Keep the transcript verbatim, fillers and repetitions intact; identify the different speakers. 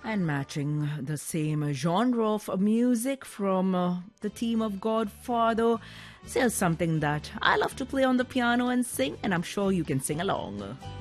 Speaker 1: And matching the same genre of music from uh, the team of Godfather, says something that I love to play on the piano and sing, and I'm sure you can sing along.